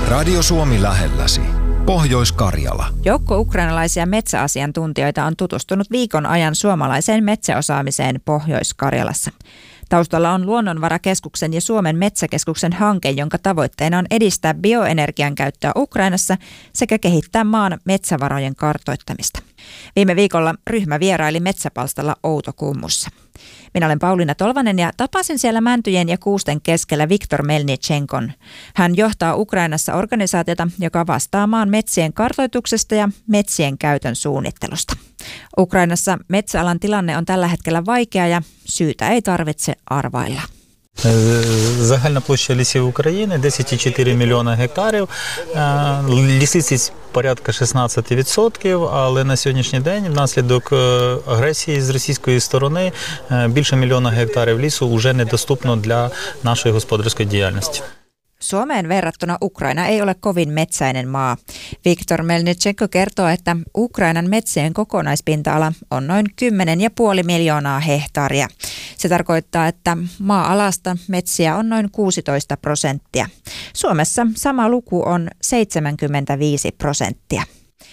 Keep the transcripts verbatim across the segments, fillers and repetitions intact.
Radio Suomi lähelläsi. Pohjois-Karjala. Joukko ukrainalaisia metsäasiantuntijoita on tutustunut viikon ajan suomalaiseen metsäosaamiseen Pohjois-Karjalassa. Taustalla on Luonnonvarakeskuksen ja Suomen metsäkeskuksen hanke, jonka tavoitteena on edistää bioenergian käyttöä Ukrainassa sekä kehittää maan metsävarojen kartoittamista. Viime viikolla ryhmä vieraili metsäpalstalla Outokummussa. Minä olen Pauliina Tolvanen ja tapasin siellä mäntyjen ja kuusten keskellä Viktor Melnichenkon. Hän johtaa Ukrainassa organisaatiota, joka vastaa maan metsien kartoituksesta ja metsien käytön suunnittelusta. Ukrainassa metsäalan tilanne on tällä hetkellä vaikea ja syytä ei tarvitse arvailla. Загальна площа лісів України десять цілих чотири мільйона гектарів. Лісистість порядка шістнадцять відсотків, але на сьогоднішній день внаслідок агресії з російської сторони більше мільйона гектарів лісу вже недоступно для нашої господарської діяльності. Suomeen verrattuna Ukraina ei ole kovin metsäinen maa. Viktor Melnichenko kertoo, että Ukrainan metsien kokonaispinta-ala on noin kymmenen pilkku viisi miljoonaa hehtaaria. Se tarkoittaa, että maa-alasta metsiä on noin kuusitoista prosenttia. Suomessa sama luku on seitsemänkymmentäviisi prosenttia.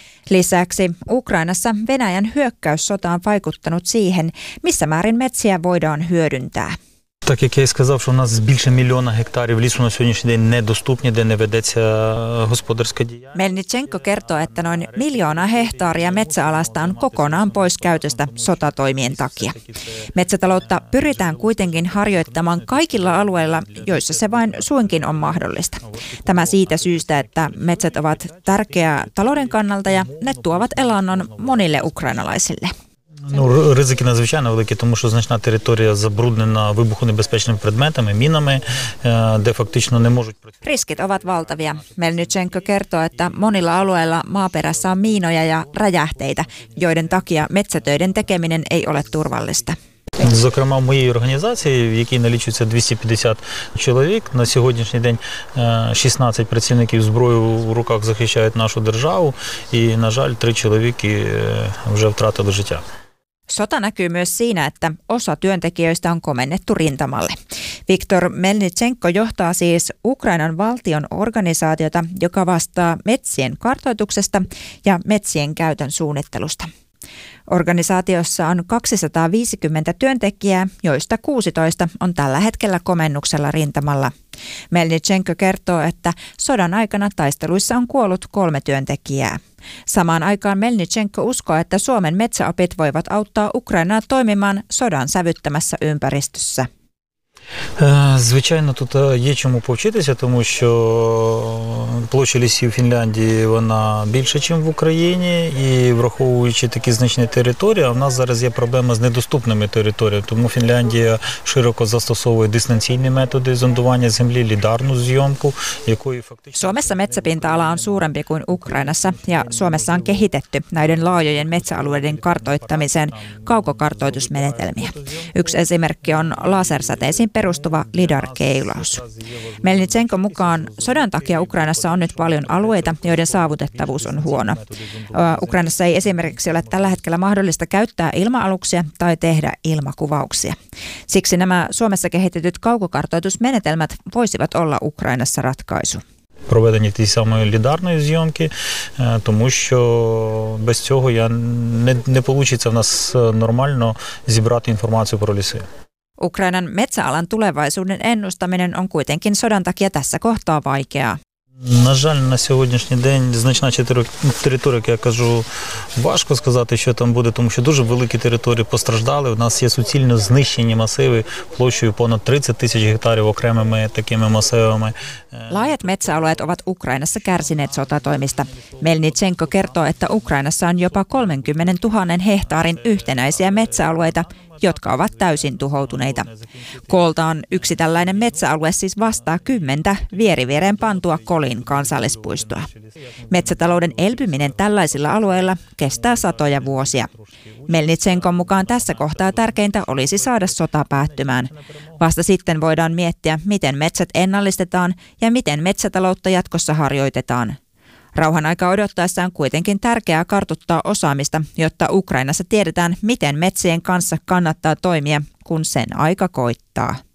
Lisäksi Ukrainassa Venäjän hyökkäyssota on vaikuttanut siihen, missä määrin metsiä voidaan hyödyntää. Так як я і сказав, що у нас більше мільйона гектарів лісу на сьогоднішній день недоступні, де не ведеться господарська діяльність. Melnichenko kertoo, että noin miljoona hehtaaria metsäalasta on kokonaan pois käytöstä sotatoimien takia. Metsätaloutta pyritään kuitenkin harjoittamaan kaikilla alueilla, joissa se vain suinkin on mahdollista. Tämä siitä syystä, että metsät ovat tärkeää talouden kannalta ja ne tuovat elannon monille ukrainalaisille. Ну, ризики надзвичайно великі, тому що значна територія забруднена вибухонебезпечними предметами, мінами, де фактично не можуть... Riskit ovat valtavia. Melnichenko kertoo, että monilla alueilla maaperässä on miinoja ja räjähteitä, joiden takia metsätöiden tekeminen ei ole turvallista. Зокрема, в моїй організації, в якій налічується двісті п'ятдесят чоловік, на сьогоднішній день шістнадцять працівників зброю в руках захищають нашу державу, і, на жаль, три чоловіки вже втратили життя. Sota näkyy myös siinä, että osa työntekijöistä on komennettu rintamalle. Viktor Melnichenko johtaa siis Ukrainan valtion organisaatiota, joka vastaa metsien kartoituksesta ja metsien käytön suunnittelusta. Organisaatiossa on kaksisataaviisikymmentä työntekijää, joista kuusitoista on tällä hetkellä komennuksella rintamalla. Melnichenko kertoo, että sodan aikana taisteluissa on kuollut kolme työntekijää. Samaan aikaan Melnichenko uskoo, että Suomen metsäopit voivat auttaa Ukrainaa toimimaan sodan sävyttämässä ympäristössä. Звичайно, тут є чому повчитися, тому що площа лісів Фінляндії вона більша, ніж в Україні, і враховуючи такі значні території, а в нас зараз є проблема з недоступними територіями, тому Фінляндія широко застосовує дистанційні методи зондування землі, лідарну зйомку, якої фактично... Suomessa metsäpinta-ala on suurempi kuin Ukrainassa ja Suomessa on kehitetty näiden laajojen metsäalueiden kartoittamiseen kaukokartoitusmenetelmiä. Yksi esimerkki on lasersäteisiin perustuva lidar-keilaus. Melnichenko mukaan sodan takia Ukrainassa on nyt paljon alueita, joiden saavutettavuus on huono. Ukrainassa ei esimerkiksi ole tällä hetkellä mahdollista käyttää ilma-aluksia tai tehdä ilmakuvauksia. Siksi nämä Suomessa kehitetyt kaukokartoitusmenetelmät voisivat olla Ukrainassa ratkaisu. Проведення тієї самої лідарної зйомки, тому що без цього я не, не вийде в нас нормально зібрати інформацію про ліси. Ukrainan metsäalan tulevaisuuden ennustaminen on kuitenkin sodan takia tässä kohtaa vaikeaa. На жаль, на сьогоднішній день значна територія, як я кажу, важко сказати, що там буде, тому що дуже великі території постраждали. У нас є суцільно знищені масиви площею понад тридцять тисяч гектарів окремими такими масивами. Laajat metsäalueet ovat Ukrainassa kärsineet sotatoimista. Melnichenko kertoo, että Ukrainassa on jopa kolmekymmentätuhatta hehtaarin yhtenäisiä metsäalueita, jotka ovat täysin tuhoutuneita. Kooltaan yksi tällainen metsäalue siis vastaa kymmentä vieriviereen pantua Kolin kansallispuistoa. Metsätalouden elpyminen tällaisilla alueilla kestää satoja vuosia. Melnichenkon mukaan tässä kohtaa tärkeintä olisi saada sota päättymään. Vasta sitten voidaan miettiä, miten metsät ennallistetaan ja miten metsätaloutta jatkossa harjoitetaan. Rauhan aika odottaessa on kuitenkin tärkeää kartuttaa osaamista, jotta Ukrainassa tiedetään, miten metsien kanssa kannattaa toimia, kun sen aika koittaa.